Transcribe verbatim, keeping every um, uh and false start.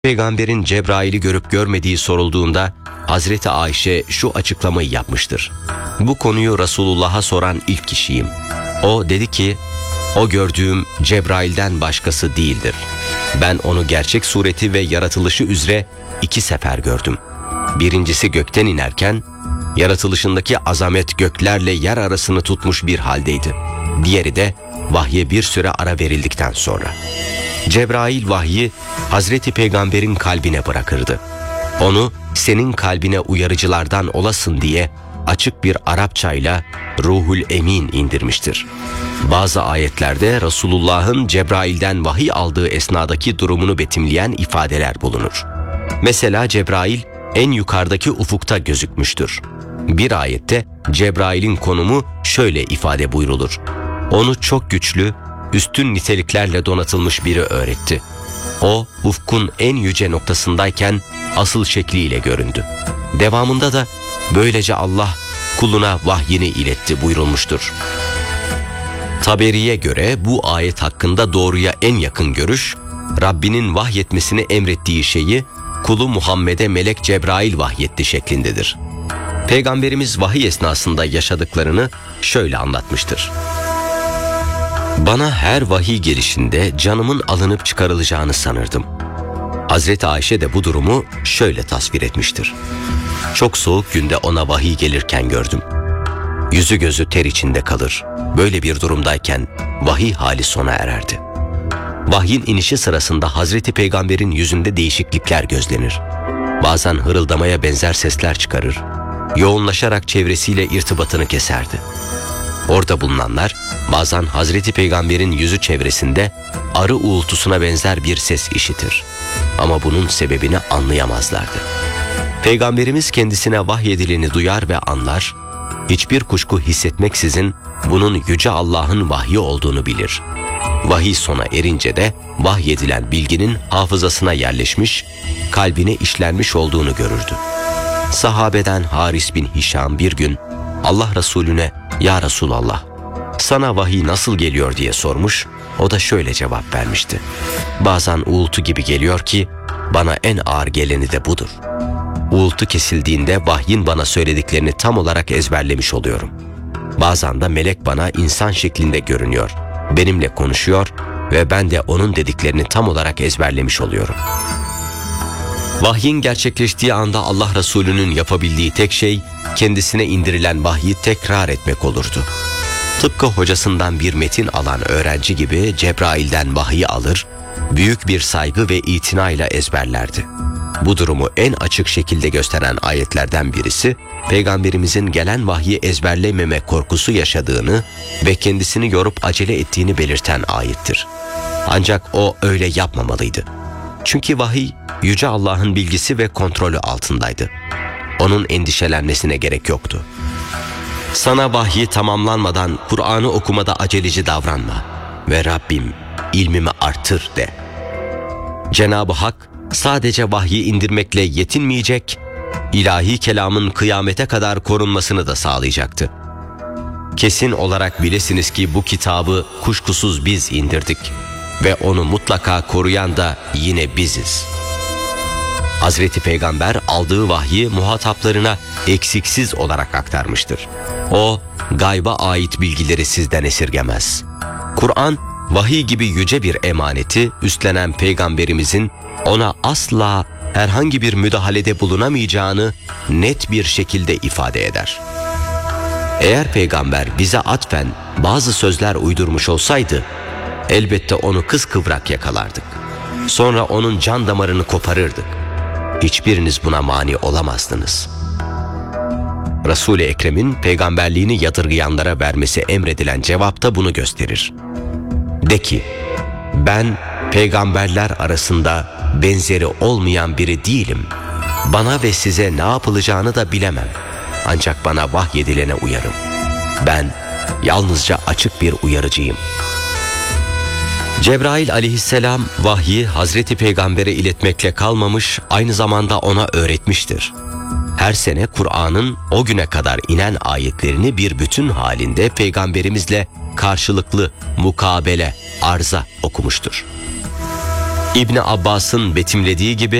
Peygamberin Cebrail'i görüp görmediği sorulduğunda Hazreti Ayşe şu açıklamayı yapmıştır. Bu konuyu Resulullah'a soran ilk kişiyim. O dedi ki, o gördüğüm Cebrail'den başkası değildir. Ben onu gerçek sureti ve yaratılışı üzere iki sefer gördüm. Birincisi gökten inerken, yaratılışındaki azamet göklerle yer arasını tutmuş bir haldeydi. Diğeri de vahye bir süre ara verildikten sonra. Cebrail vahyi Hazreti Peygamber'in kalbine bırakırdı. Onu senin kalbine uyarıcılardan olasın diye açık bir Arapçayla Ruhul Emin indirmiştir. Bazı ayetlerde Resulullah'ın Cebrail'den vahiy aldığı esnadaki durumunu betimleyen ifadeler bulunur. Mesela Cebrail en yukarıdaki ufukta gözükmüştür. Bir ayette Cebrail'in konumu şöyle ifade buyrulur. Onu çok güçlü, üstün niteliklerle donatılmış biri öğretti. O, ufkun en yüce noktasındayken asıl şekliyle göründü. Devamında da böylece Allah kuluna vahyini iletti buyurulmuştur. Taberi'ye göre bu ayet hakkında doğruya en yakın görüş, Rabbinin vahyetmesini emrettiği şeyi kulu Muhammed'e melek Cebrail vahyetti şeklindedir. Peygamberimiz vahiy esnasında yaşadıklarını şöyle anlatmıştır. Bana her vahiy gelişinde canımın alınıp çıkarılacağını sanırdım. Hazreti Ayşe de bu durumu şöyle tasvir etmiştir. Çok soğuk günde ona vahiy gelirken gördüm. Yüzü gözü ter içinde kalır. Böyle bir durumdayken vahiy hali sona ererdi. Vahyin inişi sırasında Hazreti Peygamber'in yüzünde değişiklikler gözlenir. Bazen hırıldamaya benzer sesler çıkarır. Yoğunlaşarak çevresiyle irtibatını keserdi. Orada bulunanlar bazen Hazreti Peygamber'in yüzü çevresinde arı uğultusuna benzer bir ses işitir. Ama bunun sebebini anlayamazlardı. Peygamberimiz kendisine vahyedileni duyar ve anlar, hiçbir kuşku hissetmeksizin bunun Yüce Allah'ın vahyi olduğunu bilir. Vahiy sona erince de vahyedilen bilginin hafızasına yerleşmiş, kalbine işlenmiş olduğunu görürdü. Sahabeden Haris bin Hişam bir gün Allah Resulüne "Ya Resulallah, sana vahiy nasıl geliyor?" diye sormuş, o da şöyle cevap vermişti. Bazen uğultu gibi geliyor ki bana en ağır geleni de budur. Uğultu kesildiğinde vahyin bana söylediklerini tam olarak ezberlemiş oluyorum. Bazen de melek bana insan şeklinde görünüyor, benimle konuşuyor ve ben de onun dediklerini tam olarak ezberlemiş oluyorum. Vahyin gerçekleştiği anda Allah Resulü'nün yapabildiği tek şey kendisine indirilen vahyi tekrar etmek olurdu. Tıpkı hocasından bir metin alan öğrenci gibi Cebrail'den vahiyi alır, büyük bir saygı ve itinayla ezberlerdi. Bu durumu en açık şekilde gösteren ayetlerden birisi, Peygamberimizin gelen vahyi ezberlememe korkusu yaşadığını ve kendisini yorup acele ettiğini belirten ayettir. Ancak o öyle yapmamalıydı. Çünkü vahiy, Yüce Allah'ın bilgisi ve kontrolü altındaydı. Onun endişelenmesine gerek yoktu. Sana vahyi tamamlanmadan Kur'an'ı okumada aceleci davranma ve Rabbim ilmimi artır de. Cenab-ı Hak sadece vahyi indirmekle yetinmeyecek, ilahi kelamın kıyamete kadar korunmasını da sağlayacaktı. Kesin olarak bilesiniz ki bu kitabı kuşkusuz biz indirdik ve onu mutlaka koruyan da yine biziz. Hazreti Peygamber aldığı vahyi muhataplarına eksiksiz olarak aktarmıştır. O, gayba ait bilgileri sizden esirgemez. Kur'an, vahiy gibi yüce bir emaneti üstlenen Peygamberimizin ona asla herhangi bir müdahalede bulunamayacağını net bir şekilde ifade eder. Eğer Peygamber bize atfen bazı sözler uydurmuş olsaydı, elbette onu kıskıvrak yakalardık. Sonra onun can damarını koparırdık. Hiçbiriniz buna mani olamazdınız. Resul-i Ekrem'in peygamberliğini yadırgayanlara vermesi emredilen cevap da bunu gösterir. De ki, ben peygamberler arasında benzeri olmayan biri değilim. Bana ve size ne yapılacağını da bilemem. Ancak bana vahyedilene uyarım. Ben yalnızca açık bir uyarıcıyım. Cebrail aleyhisselam vahyi Hazreti Peygamber'e iletmekle kalmamış, aynı zamanda ona öğretmiştir. Her sene Kur'an'ın o güne kadar inen ayetlerini bir bütün halinde Peygamberimizle karşılıklı mukabele, arza okumuştur. İbni Abbas'ın betimlediği gibi